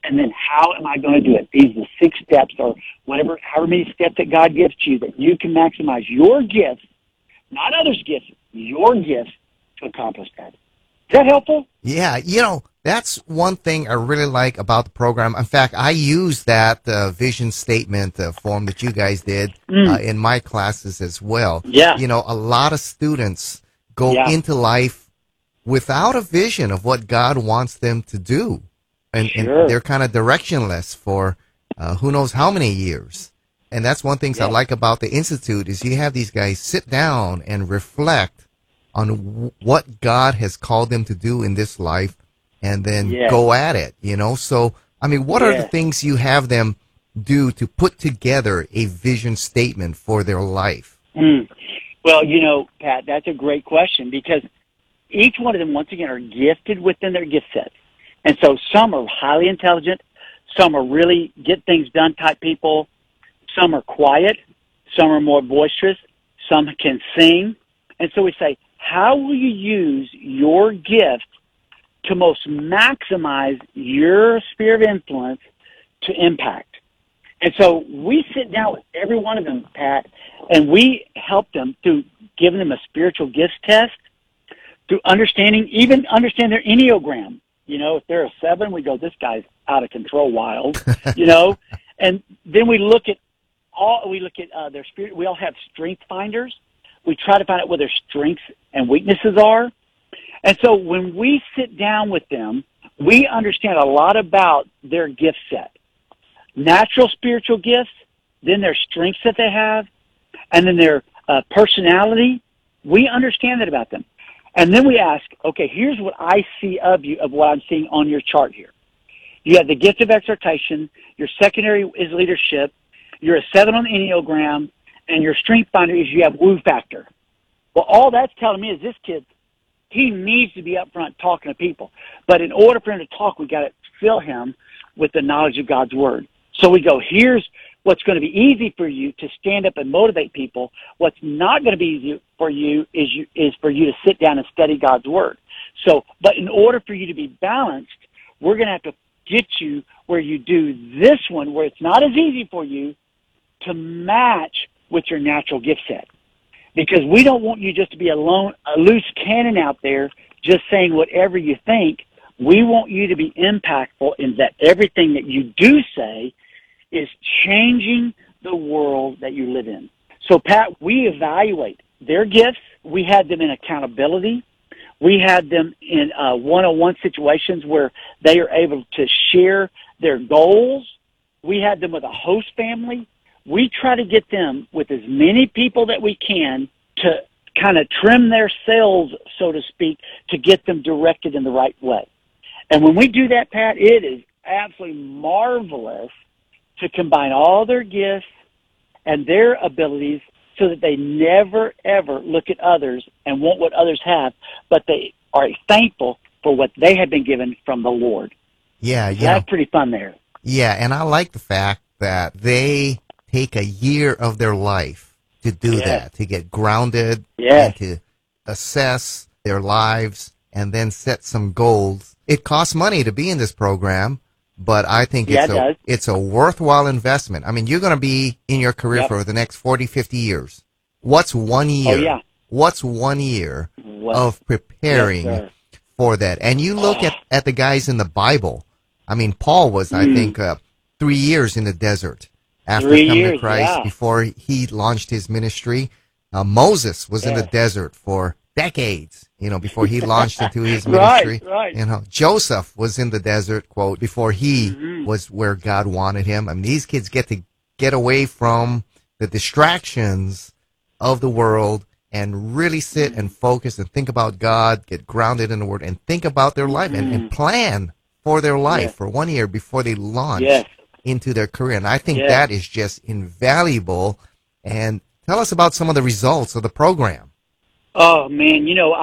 and then how am I going to do it? These are the 6 steps or whatever, however many steps that God gives to you that you can maximize your gifts, not others' gifts, your gifts to accomplish that. Is that helpful? Yeah, that's one thing I really like about the program. In fact, I use that vision statement form that you guys did in my classes as well. Yeah. A lot of students go into life without a vision of what God wants them to do. And they're kind of directionless for who knows how many years. And that's one thing I like about the Institute is you have these guys sit down and reflect on what God has called them to do in this life and then go at it, So, what are the things you have them do to put together a vision statement for their life? Well, Pat, that's a great question because each one of them, once again, are gifted within their gift set. And so some are highly intelligent, some are really get things done type people, some are quiet, some are more boisterous, some can sing. And so we say, how will you use your gift to most maximize your sphere of influence to impact? And so we sit down with every one of them, Pat, and we help them through giving them a spiritual gifts test, through understand their Enneagram. If they're a 7, we go, this guy's out of control wild, and then we look at their spirit. We all have strength finders. We try to find out what their strengths and weaknesses are. And so when we sit down with them, we understand a lot about their gift set. Natural spiritual gifts, then their strengths that they have, and then their personality. We understand that about them. And then we ask, okay, here's what I see of you, of what I'm seeing on your chart here. You have the gift of exhortation. Your secondary is leadership. You're a 7 on the Enneagram. And your strength finder is you have woo factor. Well, all that's telling me is this kid, he needs to be up front talking to people. But in order for him to talk, we got to fill him with the knowledge of God's word. So we go, here's what's going to be easy for you to stand up and motivate people. What's not going to be easy for you is for you to sit down and study God's word. So, but in order for you to be balanced, we're going to have to get you where you do this one, where it's not as easy for you to match with your natural gift set. Because we don't want you just to be a loose cannon out there just saying whatever you think. We want you to be impactful in that everything that you do say is changing the world that you live in. So, Pat, we evaluate their gifts. We had them in accountability. We had them in one-on-one situations where they are able to share their goals. We had them with a host family. We try to get them with as many people that we can to kind of trim their sails, so to speak, to get them directed in the right way. And when we do that, Pat, it is absolutely marvelous to combine all their gifts and their abilities so that they never, ever look at others and want what others have, but they are thankful for what they have been given from the Lord. Yeah. That's pretty fun there. Yeah, and I like the fact that they take a year of their life to do that, to get grounded and to assess their lives and then set some goals. It costs money to be in this program, but I think it's a worthwhile investment. I mean, you're going to be in your career for the next 40, 50 years. What's 1 year? Oh, yeah. What's 1 year of preparing for that? And you look at the guys in the Bible. I mean, Paul was, I think, 3 years in the desert after coming to Christ before he launched his ministry. Moses was in the desert for decades, before he launched into his ministry. Right. Joseph was in the desert, quote, before he was where God wanted him. I mean, these kids get to get away from the distractions of the world and really sit and focus and think about God, get grounded in the Word, and think about their life and plan for their life for 1 year before they launch into their career. And I think that is just invaluable. And tell us about some of the results of the program. Oh, man,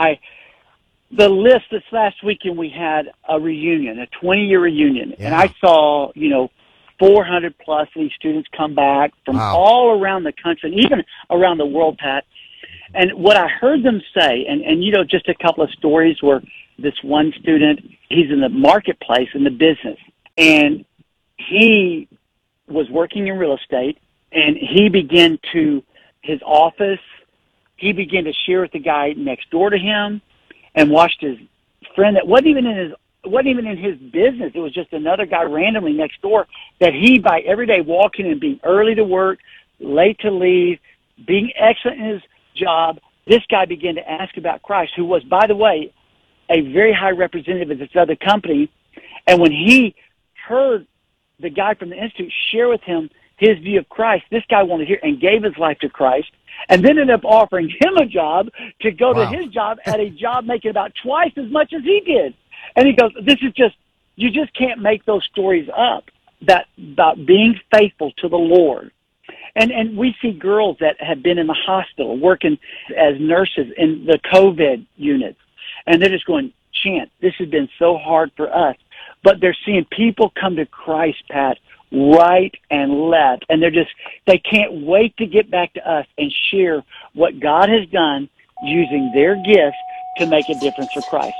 the list this last weekend, we had a reunion, a 20-year reunion. Yeah. And I saw, 400 plus of these students come back from all around the country and even around the world, Pat. And what I heard them say, and just a couple of stories where this one student, he's in the marketplace, in the business, and he was working in real estate, and he began to, his office, he began to share with the guy next door to him, and watched his friend that wasn't even in his business. It was just another guy randomly next door that he, by every day walking and being early to work, late to leave, being excellent in his job, this guy began to ask about Christ, who was, by the way, a very high representative of this other company. And when he heard the guy from the Institute share with him his view of Christ, this guy wanted to hear and gave his life to Christ, and then ended up offering him a job to go to his job at a job making about twice as much as he did. And he goes, this is just, you just can't make those stories up, that about being faithful to the Lord. And we see girls that have been in the hospital working as nurses in the COVID units, and they're just going, Chant, this has been so hard for us. But they're seeing people come to Christ, Pat, right and left, and they can't wait to get back to us and share what God has done using their gifts to make a difference for Christ.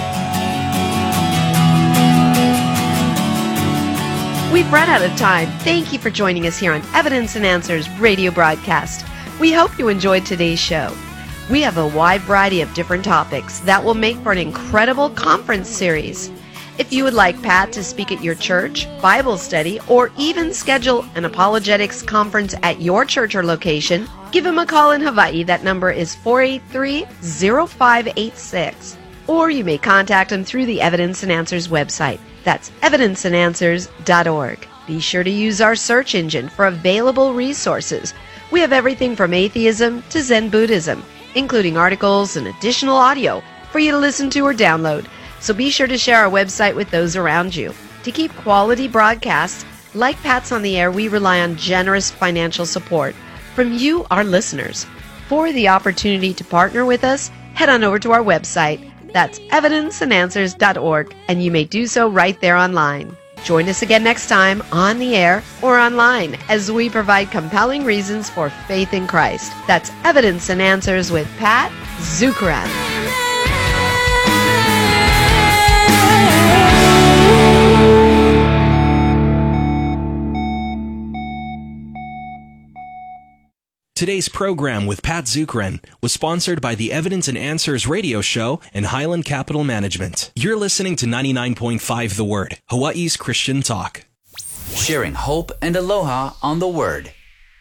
We've run out of time. Thank you for joining us here on Evidence and Answers radio broadcast. We hope you enjoyed today's show. We have a wide variety of different topics that will make for an incredible conference series. If you would like Pat to speak at your church, Bible study, or even schedule an apologetics conference at your church or location, give him a call in Hawaii. That number is 483-0586. Or you may contact him through the Evidence and Answers website. That's evidenceandanswers.org. Be sure to use our search engine for available resources. We have everything from atheism to Zen Buddhism, including articles and additional audio for you to listen to or download. So be sure to share our website with those around you. To keep quality broadcasts like Pat's on the Air, we rely on generous financial support from you, our listeners. For the opportunity to partner with us, head on over to our website. That's evidenceandanswers.org, and you may do so right there online. Join us again next time on the air or online as we provide compelling reasons for faith in Christ. That's Evidence and Answers with Pat Zukeran. Today's program with Pat Zukeran was sponsored by the Evidence and Answers radio show and Highland Capital Management. You're listening to 99.5 The Word, Hawaii's Christian talk. Sharing hope and aloha on The Word.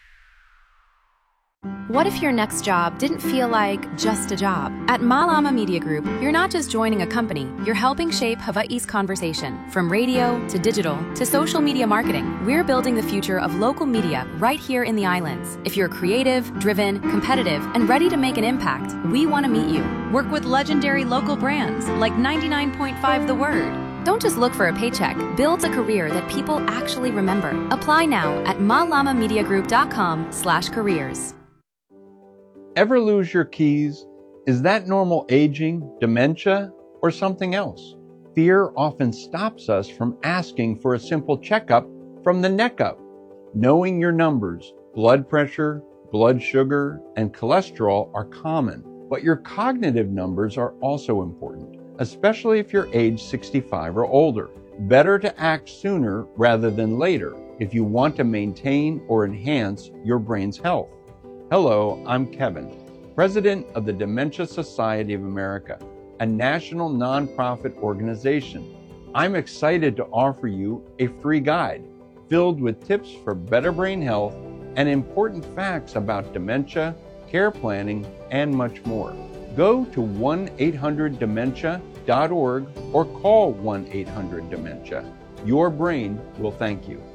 What if your next job didn't feel like just a job? At Malama Media Group, you're not just joining a company, you're helping shape Hawaii's conversation. From radio to digital to social media marketing, we're building the future of local media right here in the islands. If you're creative, driven, competitive, and ready to make an impact, we want to meet you. Work with legendary local brands like 99.5 The Word. Don't just look for a paycheck. Build a career that people actually remember. Apply now at malamamediagroup.com/careers. Ever lose your keys? Is that normal aging, dementia, or something else? Fear often stops us from asking for a simple checkup from the neck up. Knowing your numbers, blood pressure, blood sugar, and cholesterol are common, but your cognitive numbers are also important, especially if you're age 65 or older. Better to act sooner rather than later if you want to maintain or enhance your brain's health. Hello, I'm Kevin, President of the Dementia Society of America, a national nonprofit organization. I'm excited to offer you a free guide filled with tips for better brain health and important facts about dementia, care planning, and much more. Go to 1-800-DEMENTIA.org or call 1-800-DEMENTIA. Your brain will thank you.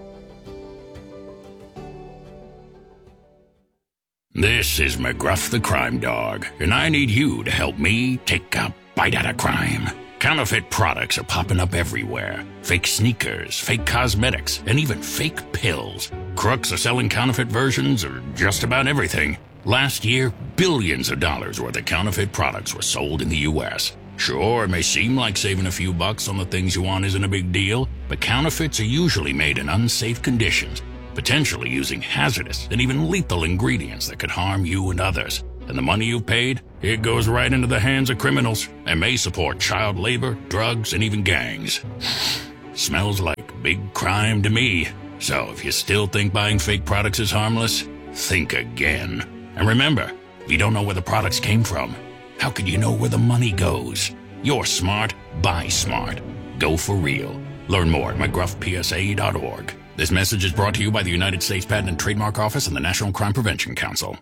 This is McGruff the Crime Dog, and I need you to help me take a bite out of crime. Counterfeit products are popping up everywhere. Fake sneakers, fake cosmetics, and even fake pills. Crooks are selling counterfeit versions of just about everything. Last year, billions of dollars worth of counterfeit products were sold in the U.S. Sure, it may seem like saving a few bucks on the things you want isn't a big deal, but counterfeits are usually made in unsafe conditions, potentially using hazardous and even lethal ingredients that could harm you and others. And the money you've paid, it goes right into the hands of criminals and may support child labor, drugs, and even gangs. Smells like big crime to me. So if you still think buying fake products is harmless, think again. And remember, if you don't know where the products came from, how could you know where the money goes? You're smart, buy smart. Go for real. Learn more at McGruffPSA.org. This message is brought to you by the United States Patent and Trademark Office and the National Crime Prevention Council.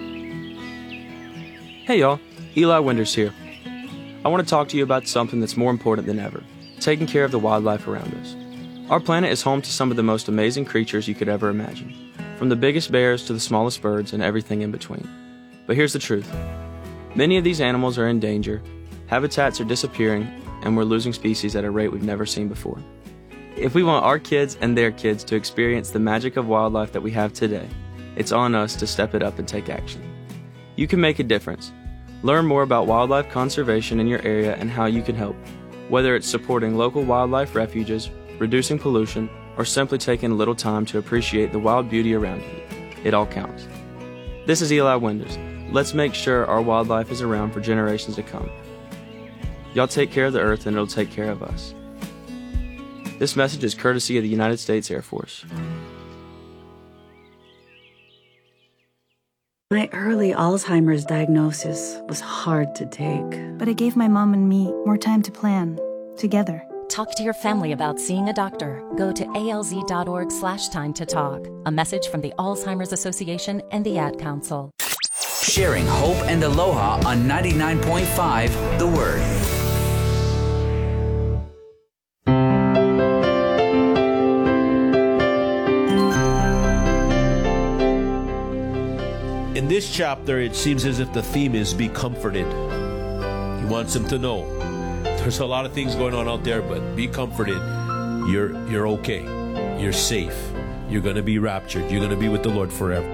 Hey y'all, Eli Winders here. I want to talk to you about something that's more important than ever, taking care of the wildlife around us. Our planet is home to some of the most amazing creatures you could ever imagine, from the biggest bears to the smallest birds and everything in between. But here's the truth. Many of these animals are in danger, habitats are disappearing, and we're losing species at a rate we've never seen before. If we want our kids and their kids to experience the magic of wildlife that we have today, it's on us to step it up and take action. You can make a difference. Learn more about wildlife conservation in your area and how you can help, whether it's supporting local wildlife refuges, reducing pollution, or simply taking a little time to appreciate the wild beauty around you. It all counts. This is Eli Winders. Let's make sure our wildlife is around for generations to come. Y'all take care of the earth and it'll take care of us. This message is courtesy of the United States Air Force. My early Alzheimer's diagnosis was hard to take. But it gave my mom and me more time to plan, together. Talk to your family about seeing a doctor. Go to alz.org/time to talk. A message from the Alzheimer's Association and the Ad Council. Sharing hope and aloha on 99.5 The Word. In this chapter, it seems as if the theme is be comforted. He wants them to know there's a lot of things going on out there, but be comforted. You're okay. You're safe. You're going to be raptured. You're going to be with the Lord forever.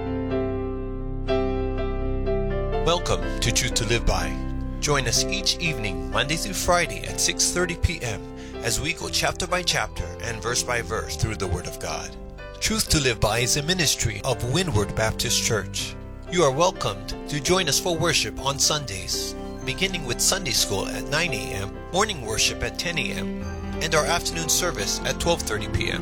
Welcome to Truth to Live By. Join us each evening, Monday through Friday at 6:30 p.m. as we go chapter by chapter and verse by verse through the Word of God. Truth to Live By is a ministry of Windward Baptist Church. You are welcomed to join us for worship on Sundays, beginning with Sunday school at 9 a.m., morning worship at 10 a.m., and our afternoon service at 12:30 p.m.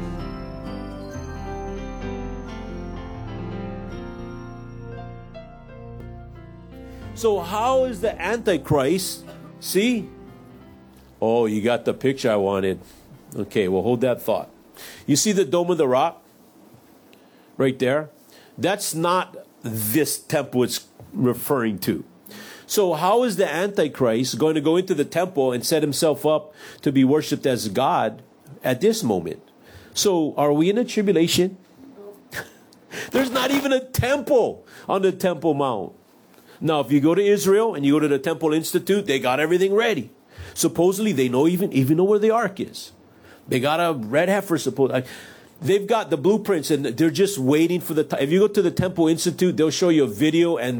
So how is the Antichrist? See? Oh, you got the picture I wanted. Okay, well, hold that thought. You see the Dome of the Rock? Right there? That's not this temple it's referring to. So how is the Antichrist going to go into the temple and set himself up to be worshipped as God at this moment? So are we in a tribulation? There's not even a temple on the Temple Mount. Now, if you go to Israel and you go to the Temple Institute, they got everything ready. Supposedly, they know even know where the ark is. They got a red heifer. They've got the blueprints, and they're just waiting for the time. If you go to the Temple Institute, they'll show you a video, and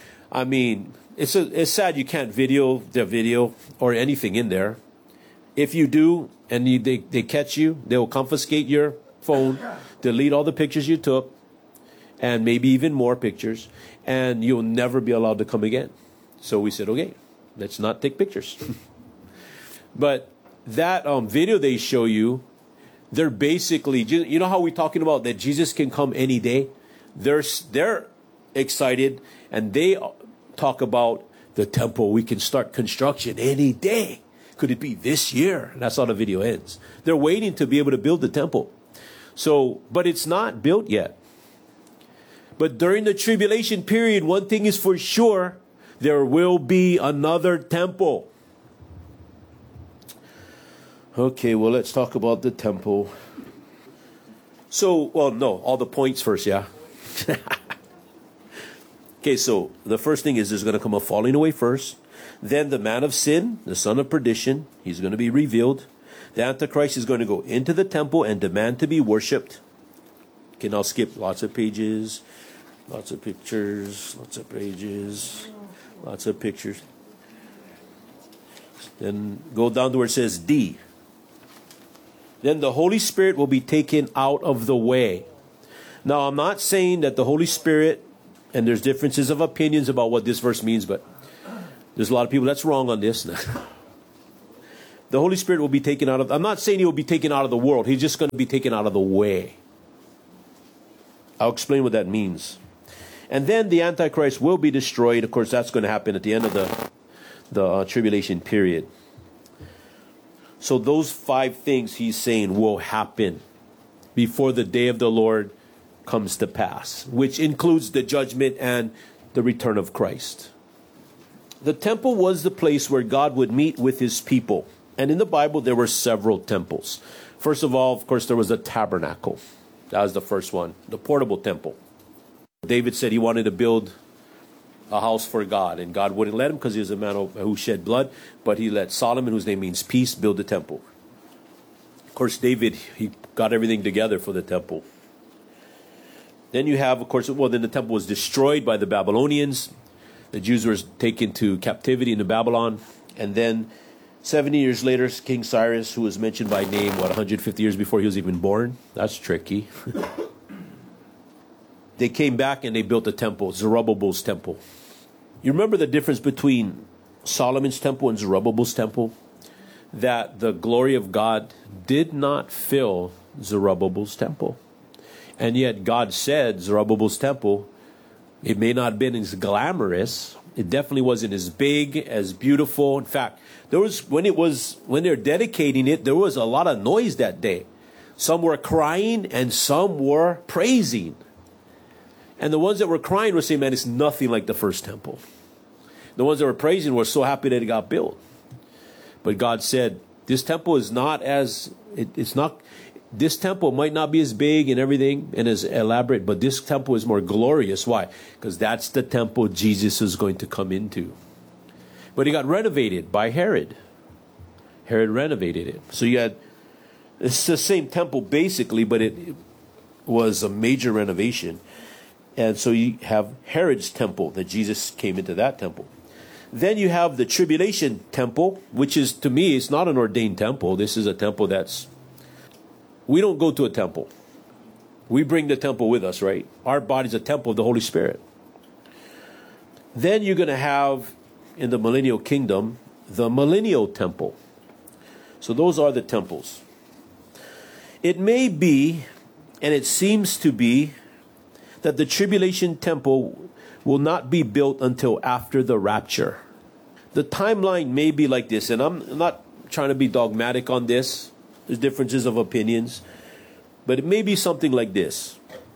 it's sad you can't video the video or anything in there. If you do, and they catch you, they'll confiscate your phone, delete all the pictures you took, and maybe even more pictures, and you'll never be allowed to come again. So we said, okay, let's not take pictures. But that video they show you, they're basically, you know how we're talking about that Jesus can come any day? They're excited, and they talk about the temple. We can start construction any day. Could it be this year? That's how the video ends. They're waiting to be able to build the temple. So, but it's not built yet. But during the tribulation period, one thing is for sure, there will be another temple. Okay, well, let's talk about the temple. So, well, no, all the points first, yeah? Okay, so the first thing is there's going to come a falling away first. Then the man of sin, the son of perdition, he's going to be revealed. The Antichrist is going to go into the temple and demand to be worshipped. Okay, now skip lots of pages, lots of pictures, lots of pages, lots of pictures. Then go down to where it says D. Then the Holy Spirit will be taken out of the way. Now, I'm not saying that the Holy Spirit, and there's differences of opinions about what this verse means, but there's a lot of people that's wrong on this. the Holy Spirit will be taken out of, I'm not saying he will be taken out of the world. He's just going to be taken out of the way. I'll explain what that means. And then the Antichrist will be destroyed. Of course, that's going to happen at the end of the tribulation period. So those 5 things he's saying will happen before the day of the Lord comes to pass, which includes the judgment and the return of Christ. The temple was the place where God would meet with his people. And in the Bible, there were several temples. First of all, of course, there was the tabernacle. That was the first one, the portable temple. David said he wanted to build a house for God, and God wouldn't let him because he was a man who shed blood, but he let Solomon, whose name means peace, build the temple. Of course, David, he got everything together for the temple. Then you have, of course, then the temple was destroyed by the Babylonians. The Jews were taken to captivity into Babylon. And then 70 years later, King Cyrus, who was mentioned by name, 150 years before he was even born? That's tricky. They came back and they built a temple, Zerubbabel's temple. You remember the difference between Solomon's temple and Zerubbabel's temple? That the glory of God did not fill Zerubbabel's temple. And yet God said Zerubbabel's temple, it may not have been as glamorous. It definitely wasn't as big, as beautiful. In fact, when they're dedicating it, there was a lot of noise that day. Some were crying and some were praising. And the ones that were crying were saying, man, it's nothing like the first temple. The ones that were praising were so happy that it got built. But God said, this temple is not as, this temple might not be as big and everything and as elaborate, but this temple is more glorious. Why? Because that's the temple Jesus is going to come into. But it got renovated by Herod. Herod renovated it. So it's the same temple basically, but it was a major renovation. And so you have Herod's temple, that Jesus came into that temple. Then you have the tribulation temple, which is, to me, it's not an ordained temple. This is a temple we don't go to a temple. We bring the temple with us, right? Our body's a temple of the Holy Spirit. Then you're going to have, in the millennial kingdom, the millennial temple. So those are the temples. It may be, and it seems to be, that the tribulation temple will not be built until after the rapture. The timeline may be like this, and I'm not trying to be dogmatic on this. There's differences of opinions, but it may be something like this.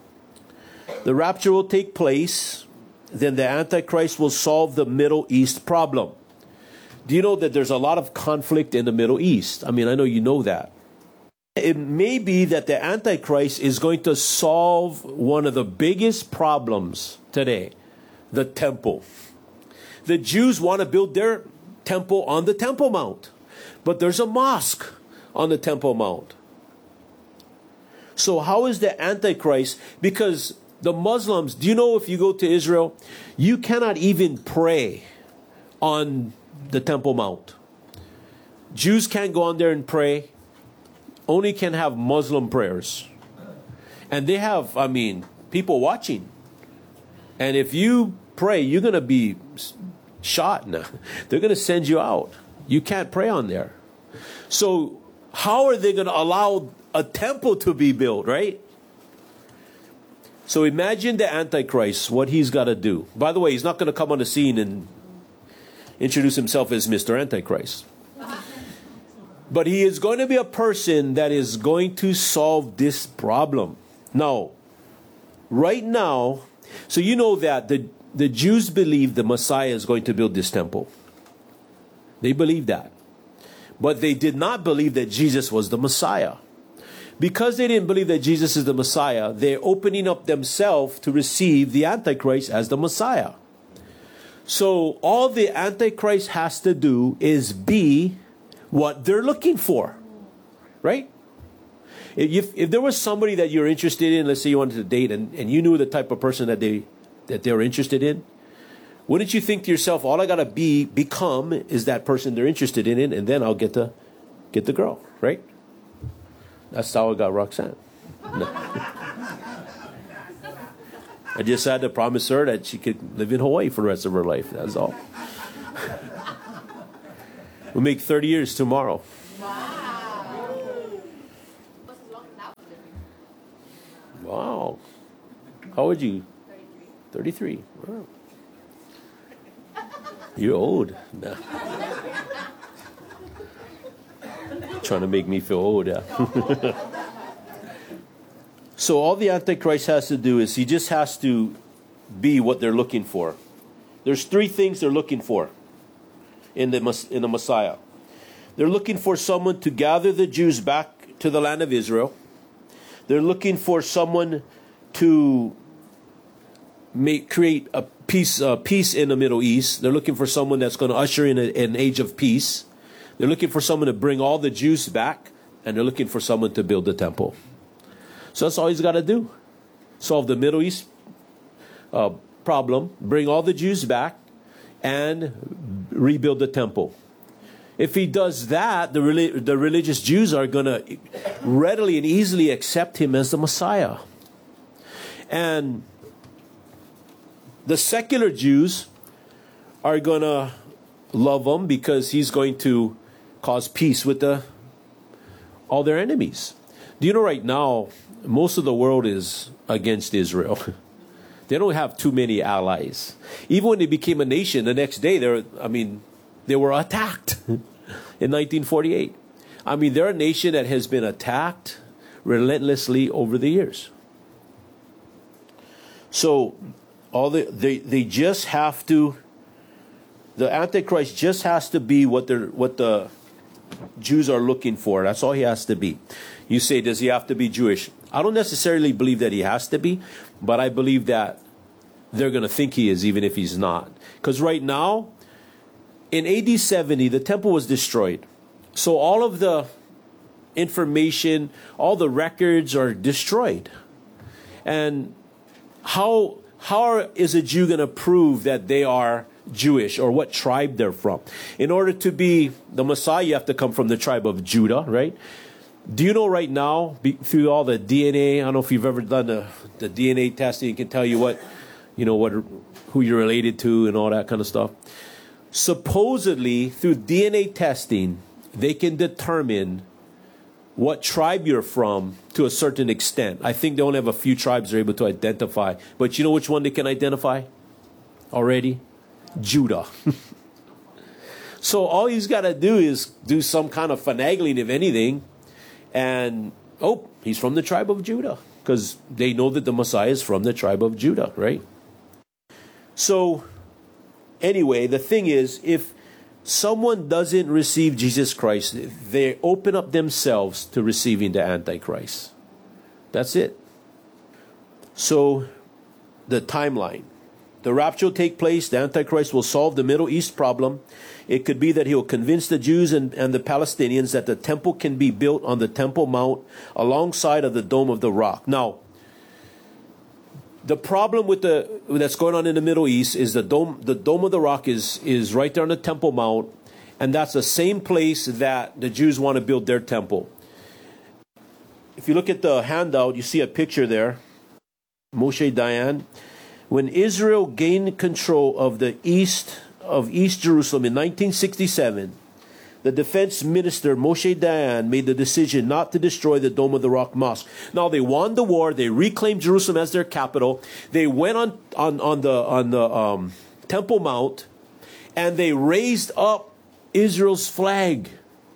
The rapture will take place, then the Antichrist will solve the Middle East problem. Do you know that there's a lot of conflict in the Middle East? I mean, I know you know that. It may be that the Antichrist is going to solve one of the biggest problems today, the temple. The Jews want to build their temple on the Temple Mount, but there's a mosque on the Temple Mount. So how is the Antichrist? Because the Muslims, do you know if you go to Israel, you cannot even pray on the Temple Mount. Jews can't go on there and pray. Only can have Muslim prayers. And they have, people watching. And if you pray, you're going to be shot now. They're going to send you out. You can't pray on there. So how are they going to allow a temple to be built, right? So imagine the Antichrist, what he's got to do. By the way, he's not going to come on the scene and introduce himself as Mr. Antichrist. But he is going to be a person that is going to solve this problem. Now, right now, so you know that the Jews believe the Messiah is going to build this temple. They believe that. But they did not believe that Jesus was the Messiah. Because they didn't believe that Jesus is the Messiah, they're opening up themselves to receive the Antichrist as the Messiah. So all the Antichrist has to do is be what they're looking for, right? If there was somebody that you're interested in, let's say you wanted to date, and you knew the type of person that they were interested in, wouldn't you think to yourself, all I gotta become is that person they're interested in, and then I'll get the girl, right? That's how I got Roxanne. No. I just had to promise her that she could live in Hawaii for the rest of her life. That's all. We'll make 30 years tomorrow. Wow. How old are you? 33. Wow. You're old. Nah. Trying to make me feel old, yeah. So all the Antichrist has to do is he just has to be what they're looking for. There's three things they're looking for in the Messiah. They're looking for someone to gather the Jews back to the land of Israel. They're looking for someone to create a peace in the Middle East. They're looking for someone that's going to usher in an age of peace. They're looking for someone to bring all the Jews back, and they're looking for someone to build the temple. So that's all he's got to do. Solve the Middle East problem, bring all the Jews back, and rebuild the temple. If he does that, the religious Jews are going to readily and easily accept him as the Messiah. And the secular Jews are going to love him because he's going to cause peace with all their enemies. Do you know right now, most of the world is against Israel. They don't have too many allies. Even when they became a nation, the next day they were attacked in 1948. I mean, they're a nation that has been attacked relentlessly over the years. So they just have to. The Antichrist just has to be what the Jews are looking for. That's all he has to be. You say, does he have to be Jewish? I don't necessarily believe that he has to be, but I believe that they're going to think he is, even if he's not. Because right now, in AD 70, the temple was destroyed. So all of the information, all the records are destroyed. And how is a Jew going to prove that they are Jewish or what tribe they're from? In order to be the Messiah, you have to come from the tribe of Judah, right? Do you know right now, through all the DNA, I don't know if you've ever done the DNA testing, it can tell you who you're related to and all that kind of stuff. Supposedly, through DNA testing, they can determine what tribe you're from to a certain extent. I think they only have a few tribes they're able to identify. But you know which one they can identify already? Judah. So all he's got to do is do some kind of finagling, if anything, and he's from the tribe of Judah, because they know that the Messiah is from the tribe of Judah, right? So anyway, the thing is, if someone doesn't receive Jesus Christ, they open up themselves to receiving the Antichrist. That's it. So the timeline. The rapture will take place. The Antichrist will solve the Middle East problem. It could be that he will convince the Jews and the Palestinians that the temple can be built on the Temple Mount alongside of the Dome of the Rock. Now, the problem with that's going on in the Middle East is the Dome of the Rock is right there on the Temple Mount, and that's the same place that the Jews want to build their temple. If you look at the handout, you see a picture there. Moshe Dayan. When Israel gained control of East Jerusalem in 1967, the defense minister Moshe Dayan made the decision not to destroy the Dome of the Rock Mosque. Now they won the war. They reclaimed Jerusalem as their capital. They went on the Temple Mount, and they raised up Israel's flag.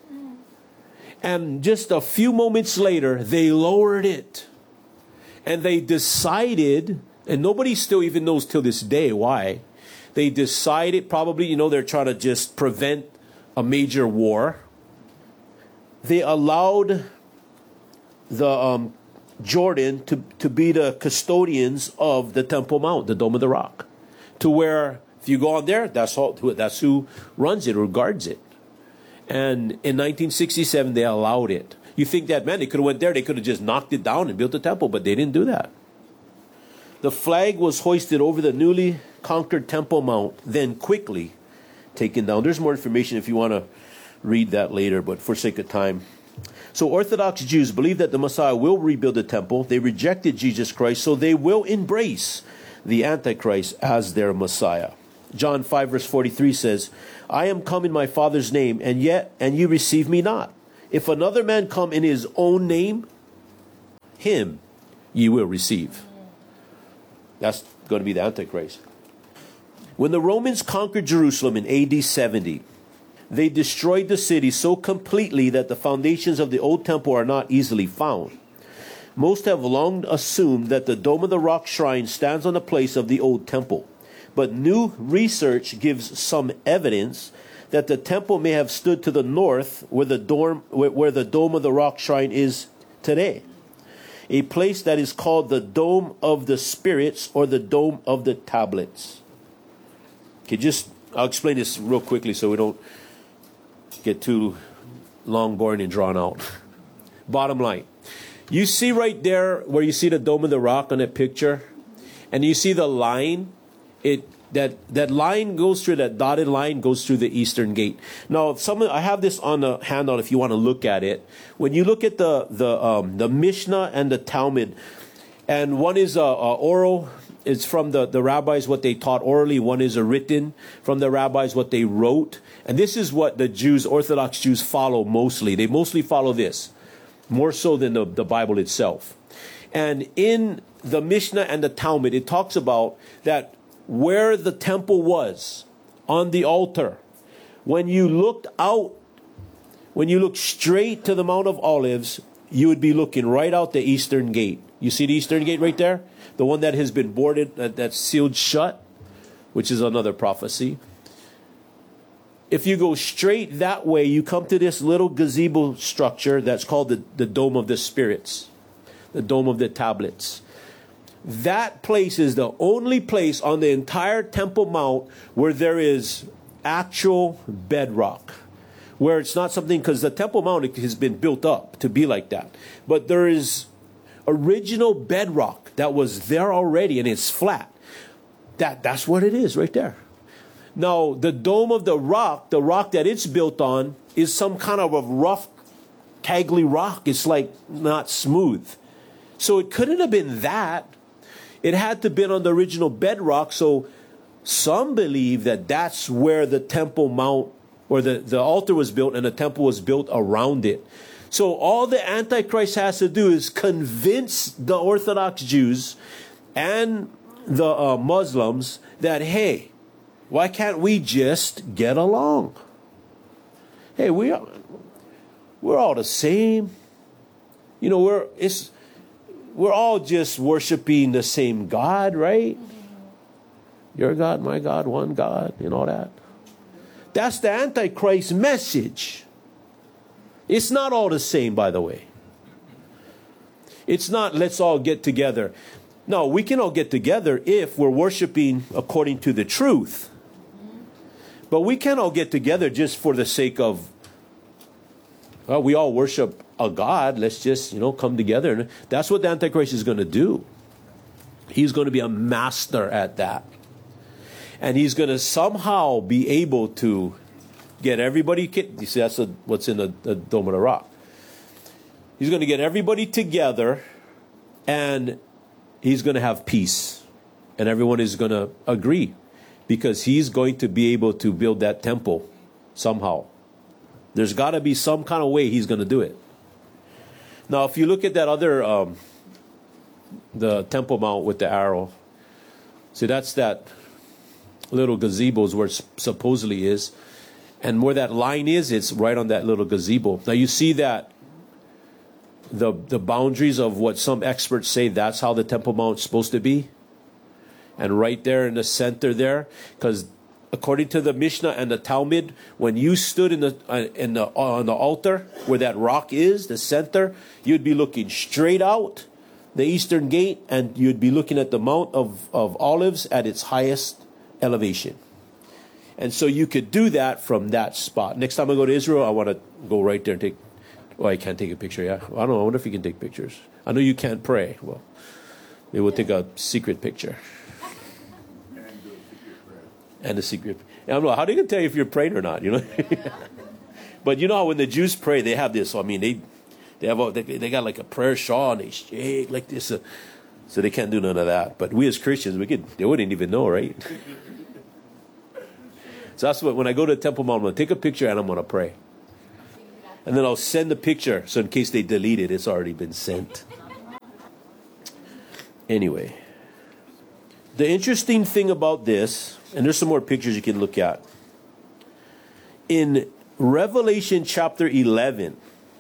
And just a few moments later, they lowered it, and they decided. And nobody still even knows till this day why. They decided, probably, they're trying to just prevent a major war. They allowed the Jordan to be the custodians of the Temple Mount, the Dome of the Rock. To where, if you go on there, that's who runs it or guards it. And in 1967, they allowed it. You think that, man, they could have went there, they could have just knocked it down and built a temple, but they didn't do that. The flag was hoisted over the newly conquered Temple Mount, then quickly taken down. There's more information if you want to read that later, but for sake of time. So Orthodox Jews believe that the Messiah will rebuild the temple. They rejected Jesus Christ, so they will embrace the Antichrist as their Messiah. John 5 verse 43 says, I am come in my Father's name, and you receive me not. If another man come in his own name, him you will receive. That's going to be the Antichrist. When the Romans conquered Jerusalem in AD 70, they destroyed the city so completely that the foundations of the old temple are not easily found. Most have long assumed that the Dome of the Rock shrine stands on the place of the old temple. But new research gives some evidence that the temple may have stood to the north where the Dome of the Rock shrine is today. A place that is called the Dome of the Spirits or the Dome of the Tablets. Okay, I'll explain this real quickly so we don't get too long, boring, and drawn out. Bottom line. You see right there where you see the Dome of the Rock on that picture, and you see the line, that line goes through, that dotted line goes through the eastern gate. Now, I have this on the handout if you want to look at it. When you look at the Mishnah and the Talmud, and one is oral, it's from the rabbis what they taught orally. One is a written from the rabbis what they wrote, and this is what the Jews, Orthodox Jews, follow mostly. They mostly follow this, more so than the Bible itself. And in the Mishnah and the Talmud, it talks about that where the temple was on the altar, when you looked straight to the Mount of Olives, you would be looking right out the eastern gate. You see the eastern gate right there? The one that has been boarded, that's sealed shut, which is another prophecy. If you go straight that way, you come to this little gazebo structure that's called the Dome of the Spirits, the Dome of the Tablets. That place is the only place on the entire Temple Mount where there is actual bedrock. Where it's not something, because the Temple Mount has been built up to be like that. But there is original bedrock that was there already, and it's flat. That's what it is right there. Now, the Dome of the rock that it's built on, is some kind of a rough, taggly rock. It's like not smooth. So it couldn't have been that. It had to have been on the original bedrock. So some believe that that's where the Temple Mount, or the altar was built, and the temple was built around it. So all the Antichrist has to do is convince the Orthodox Jews and the Muslims that, hey, why can't we just get along? Hey, we're all the same. You know, we're all just worshiping the same God, right? Your God, my God, one God, and all that. That's the Antichrist message. It's not all the same, by the way. It's not, let's all get together. No, we can all get together if we're worshiping according to the truth. But we can't all get together just for the sake of, well, we all worship a God. Let's just, come together. And that's what the Antichrist is going to do. He's going to be a master at that. And he's going to somehow be able to get everybody. You see, that's what's in the Dome of the Rock. He's going to get everybody together, and he's going to have peace. And everyone is going to agree, because he's going to be able to build that temple somehow. There's got to be some kind of way he's going to do it. Now, if you look at that other, the Temple Mount with the arrow, see, that's that little gazebo is where it supposedly is. And where that line is, it's right on that little gazebo. Now, you see that the boundaries of what some experts say, that's how the Temple Mount is supposed to be. And right there in the center there, because according to the Mishnah and the Talmud, when you stood on the altar where that rock is, the center, you'd be looking straight out the eastern gate, and you'd be looking at the Mount of Olives at its highest elevation. And so you could do that from that spot. Next time I go to Israel, I want to go right there and take. Well, I can't take a picture. Yeah, I don't know. I wonder if you can take pictures. I know you can't pray. Well, maybe we'll take a secret picture. And a secret. And I'm like, how are they going to tell you if you're praying or not? But you know how when the Jews pray, they have this. I mean, they got like a prayer shawl, and they shake like this. So they can't do none of that. But we as Christians, they wouldn't even know, right? So that's what, when I go to the Temple Mount, I'm going to take a picture and I'm going to pray. And then I'll send the picture, so in case they delete it, it's already been sent. Anyway, the interesting thing about this, and there's some more pictures you can look at. In Revelation chapter 11,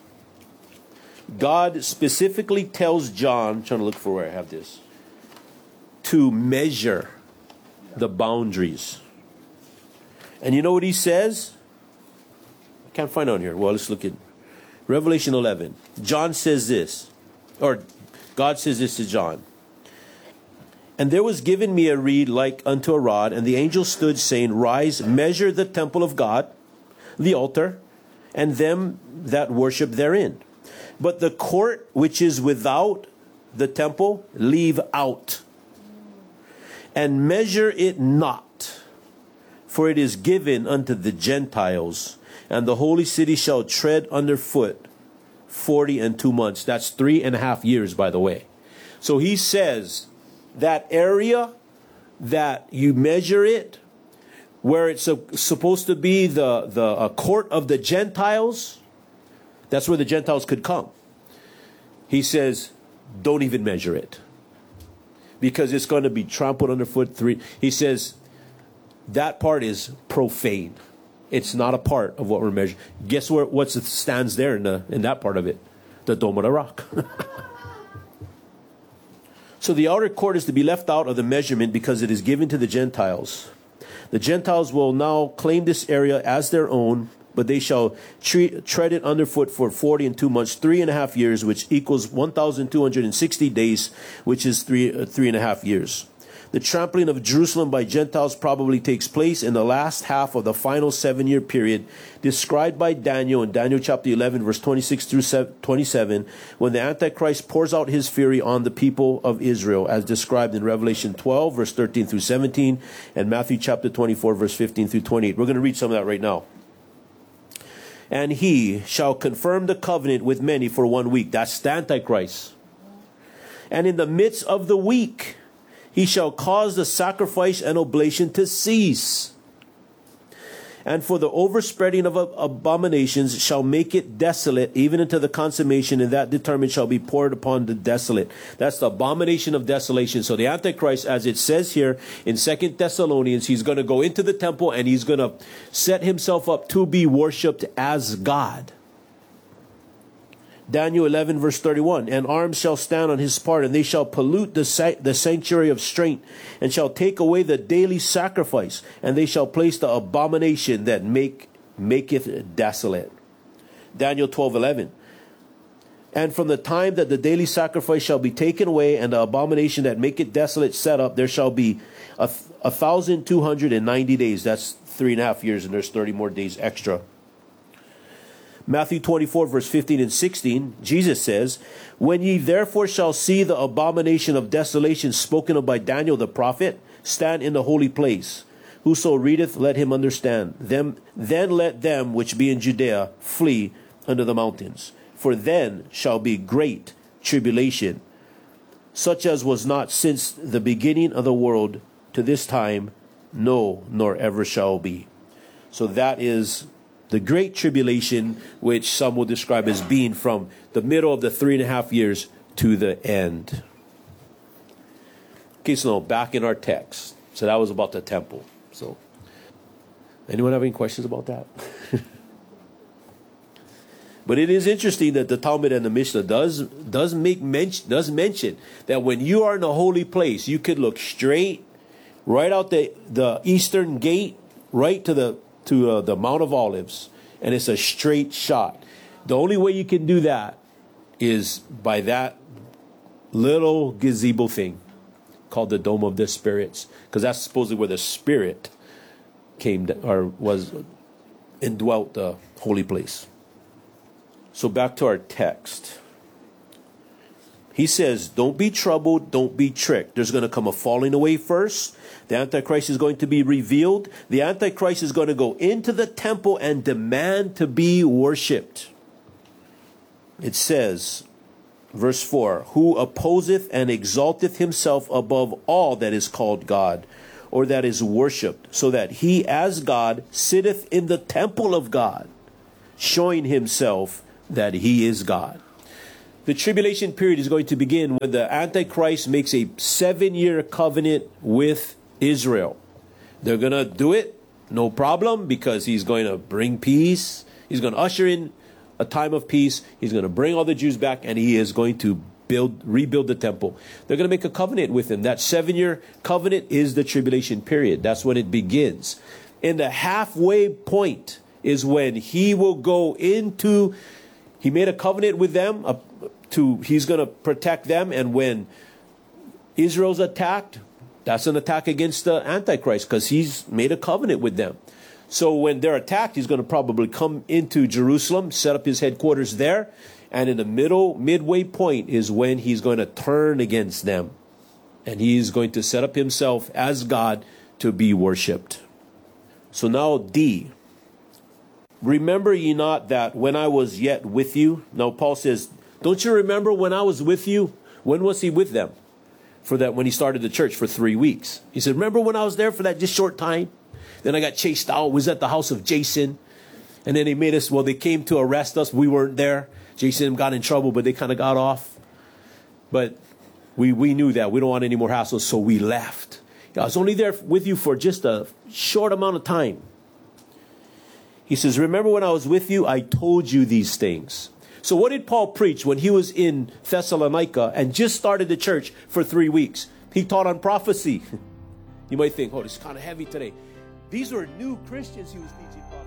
God specifically tells John, I'm trying to look for where I have this, to measure the boundaries. And you know what he says? I can't find it on here. Well, let's look at Revelation 11. John says this, or God says this to John. And there was given me a reed like unto a rod, and the angel stood, saying, Rise, measure the temple of God, the altar, and them that worship therein. But the court which is without the temple, leave out, and measure it not, for it is given unto the Gentiles, and the holy city shall tread underfoot 42 months. That's 3.5 years, by the way. So he says that area that you measure it, where it's supposed to be the court of the Gentiles, that's where the Gentiles could come. He says, don't even measure it, because it's going to be trampled underfoot. He says that part is profane. It's not a part of what we're measuring. Guess what stands there in that part of it? The Dome of the Rock. So the outer court is to be left out of the measurement because it is given to the Gentiles. The Gentiles will now claim this area as their own, but they shall tread it underfoot for 42 months, 3.5 years, which equals 1,260 days, which is 3.5 years. The trampling of Jerusalem by Gentiles probably takes place in the last half of the final 7-year period described by Daniel in Daniel chapter 11, verse 26 through 27, when the Antichrist pours out his fury on the people of Israel, as described in Revelation 12, verse 13 through 17, and Matthew chapter 24, verse 15 through 28. We're going to read some of that right now. And he shall confirm the covenant with many for 1 week. That's the Antichrist. And in the midst of the week, he shall cause the sacrifice and oblation to cease. And for the overspreading of abominations shall make it desolate, even unto the consummation, and that determined shall be poured upon the desolate. That's the abomination of desolation. So the Antichrist, as it says here in 2 Thessalonians, he's going to go into the temple and he's going to set himself up to be worshipped as God. Daniel 11, verse 31, and arms shall stand on his part, and they shall pollute the sanctuary of strength, and shall take away the daily sacrifice, and they shall place the abomination that maketh desolate. Daniel 12, 11. And from the time that the daily sacrifice shall be taken away, and the abomination that maketh desolate set up, there shall be 1,290 days. That's 3.5 years, and there's 30 more days extra. Matthew 24, verse 15 and 16, Jesus says, When ye therefore shall see the abomination of desolation spoken of by Daniel the prophet, stand in the holy place. Whoso readeth, let him understand. Then let them which be in Judea flee unto the mountains. For then shall be great tribulation, such as was not since the beginning of the world to this time, no, nor ever shall be. So that is the great tribulation, which some will describe as being from the middle of the 3.5 years to the end. Okay, so now back in our text. So that was about the temple. So, anyone have any questions about that? But it is interesting that the Talmud and the Mishnah does mention that when you are in a holy place, you could look straight right out the eastern gate, right to the Mount of Olives, and it's a straight shot. The only way you can do that is by that little gazebo thing called the Dome of the Spirits, because that's supposedly where the Spirit was indwelt the holy place. So back to our text. He says, don't be troubled, don't be tricked. There's going to come a falling away first. The Antichrist is going to be revealed. The Antichrist is going to go into the temple and demand to be worshipped. It says, verse 4, Who opposeth and exalteth himself above all that is called God, or that is worshipped, so that he as God sitteth in the temple of God, showing himself that he is God. the tribulation period is going to begin when the Antichrist makes a 7-year covenant with Israel. They're going to do it, no problem, because he's going to bring peace. He's going to usher in a time of peace. He's going to bring all the Jews back, and he is going to rebuild the temple. They're going to make a covenant with him. That 7-year covenant is the tribulation period. That's when it begins. And the halfway point is when he will go into, he made a covenant with them, he's going to protect them. And when Israel's attacked, that's an attack against the Antichrist because he's made a covenant with them. So when they're attacked, he's going to probably come into Jerusalem, set up his headquarters there. And in the midway point is when he's going to turn against them. And he's going to set up himself as God to be worshipped. So now D. Remember ye not that when I was yet with you? Now Paul says, don't you remember when I was with you? When was he with them? For that, when he started the church for 3 weeks. He said, remember when I was there for that just short time? Then I got chased out, was at the house of Jason. And then they came to arrest us. We weren't there. Jason got in trouble, but they kind of got off. But we knew that. We don't want any more hassles, so we left. I was only there with you for just a short amount of time. He says, remember when I was with you, I told you these things. So what did Paul preach when he was in Thessalonica and just started the church for 3 weeks? He taught on prophecy. You might think, oh, this is kind of heavy today. These were new Christians he was teaching prophecy.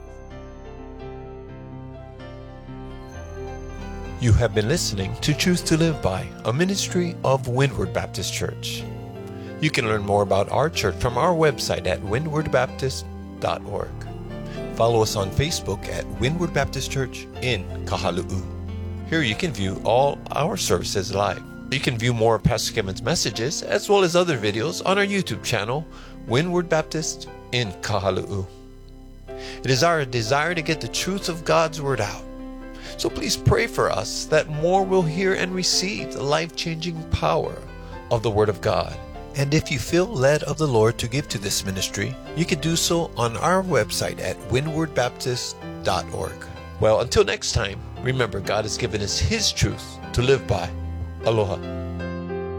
You have been listening to Truth to Live By, a ministry of Windward Baptist Church. You can learn more about our church from our website at windwardbaptist.org. Follow us on Facebook at Windward Baptist Church in Kahalu'u. Here you can view all our services live. You can view more of Pastor Kevin's messages as well as other videos on our YouTube channel, Windward Baptist in Kahalu'u. It is our desire to get the truth of God's Word out. So please pray for us that more will hear and receive the life-changing power of the Word of God. And if you feel led of the Lord to give to this ministry, you can do so on our website at windwardbaptist.org. Well, until next time, remember God has given us His truth to live by. Aloha.